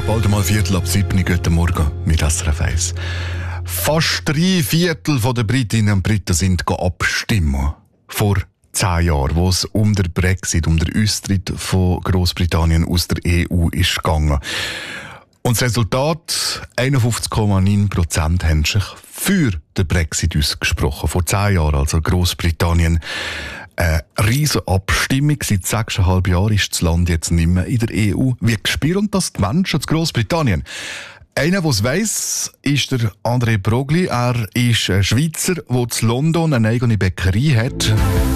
Bald einmal 6:15, guten Morgen mit SRF 1. Fast 3/4 der Britinnen und Briten sind abstimmen. Vor 10 Jahren, wo es um den Brexit, um den Austritt von Großbritannien aus der EU ist gegangen. Und das Resultat, 51,9% haben sich für den Brexit ausgesprochen. Vor 10 Jahren, also Großbritannien. Eine riesige Abstimmung. Seit 6,5 Jahren ist das Land jetzt nicht mehr in der EU. Wie spüren das die Menschen in Großbritannien? Einer, der es weiss, ist der André Brogli. Er ist ein Schweizer, der in London eine eigene Bäckerei hat.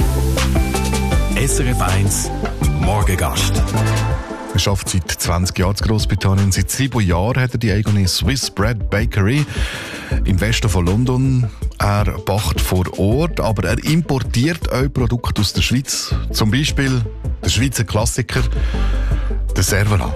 SRF 1 Morgengast. Er arbeitet seit 20 Jahren in Großbritannien. Seit 7 Jahren hat er die eigene Swiss Bread Bakery im Westen von London. Er backt vor Ort, aber er importiert auch Produkte aus der Schweiz. Zum Beispiel der Schweizer Klassiker, der Cervelat.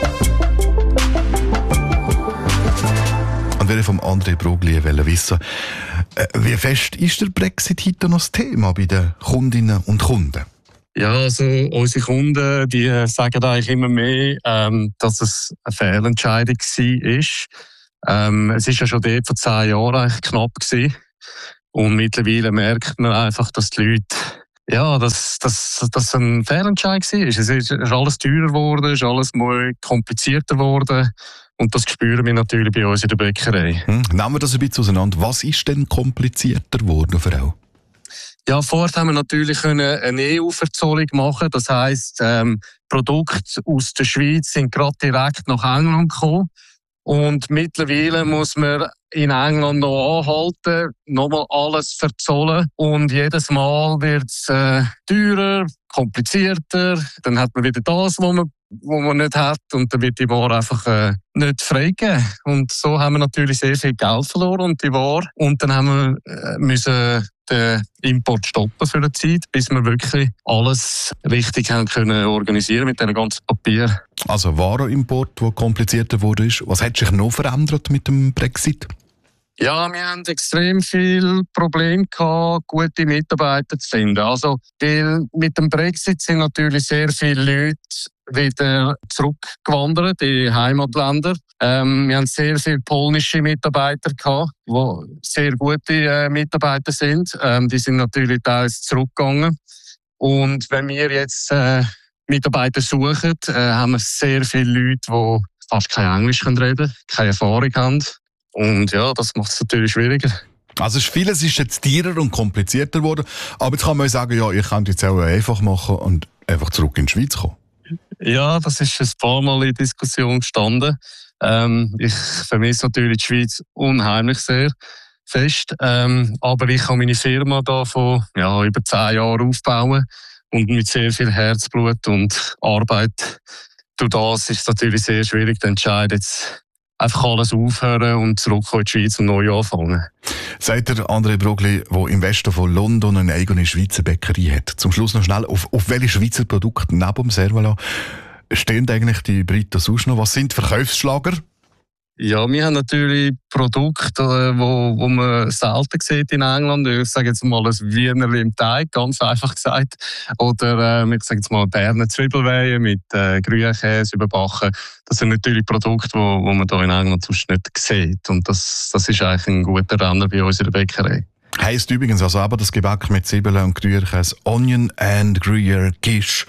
Und wir vom André Brogli wissen, wie fest ist der Brexit heute noch das Thema bei den Kundinnen und Kunden? Ja, also unsere Kunden, die sagen eigentlich immer mehr, dass es eine Fehlentscheidung war. Es ist ja schon dort vor 10 Jahren eigentlich knapp gewesen. Und mittlerweile merkt man einfach, dass die Leute, ja, dass ein Fehlentscheid war. Es ist alles teurer geworden, es ist alles mal komplizierter geworden. Und das spüren wir natürlich bei uns in der Bäckerei. Nehmen wir das ein bisschen auseinander. Was ist denn komplizierter geworden für auch? Ja, vorher haben wir natürlich eine EU-Verzollung machen. Das heisst, Produkte aus der Schweiz sind gerade direkt nach England gekommen. Und mittlerweile muss man in England noch anhalten, nochmal alles verzollen. Und jedes Mal wird es teurer, komplizierter. Dann hat man wieder das, was man nicht hat. Und dann wird die Ware einfach nicht freigegeben. Und so haben wir natürlich sehr viel Geld verloren und die Ware. Und dann haben wir müssen den Import stoppen für eine Zeit, bis wir wirklich alles richtig haben können organisieren mit diesem ganzen Papier. Also Warenimport, der komplizierter wurde. Was hat sich noch verändert mit dem Brexit? Ja, wir haben extrem viel Probleme gehabt, gute Mitarbeiter zu finden. Also, weil mit dem Brexit sind natürlich sehr viele Leute wieder zurückgewandert in die Heimatländer. Wir haben sehr viele polnische Mitarbeiter gehabt, die sehr gute Mitarbeiter sind. Die sind natürlich teils zurückgegangen. Und wenn wir jetzt Mitarbeiter suchen, haben wir sehr viele Leute, die fast kein Englisch reden können, keine Erfahrung haben. Und ja, das macht es natürlich schwieriger. Also vieles ist jetzt teurer und komplizierter geworden. Aber jetzt kann man sagen, ja, ich könnte jetzt auch einfach machen und einfach zurück in die Schweiz kommen. Ja, das ist ein paar Mal in Diskussion gestanden. Ich vermisse natürlich die Schweiz unheimlich sehr fest. Aber ich kann meine Firma da von über 10 Jahren aufbauen. Und mit sehr viel Herzblut und Arbeit. Durch das ist es natürlich sehr schwierig, zu entscheiden, jetzt einfach alles aufhören und zurückkommen in die Schweiz und neu anfangen. Sagt der André Brogli, der im Westen von London eine eigene Schweizer Bäckerei hat. Zum Schluss noch schnell, auf welche Schweizer Produkte neben dem Cervelat stehen eigentlich die Briten sonst noch? Was sind Verkaufsschlager? Ja, wir haben natürlich Produkte, wo man selten sieht in England. Ich sage jetzt mal ein Wienerli im Teig, ganz einfach gesagt. Oder ich sage jetzt mal Berner Zwiebelweihe mit Gruyère-Käse überbacken. Das sind natürlich Produkte, wo man hier in England sonst nicht sieht. Und das ist eigentlich ein guter Renner bei uns in der Bäckerei. Heisst übrigens also aber das Gebäck mit Zwiebeln und Gruyère-Käse Onion and Gruyère Quiche.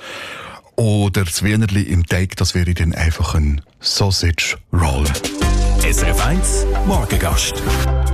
Oder das Wienerli im Teig, das wäre dann einfach ein Sausage Roll. SRF 1 Morgengast.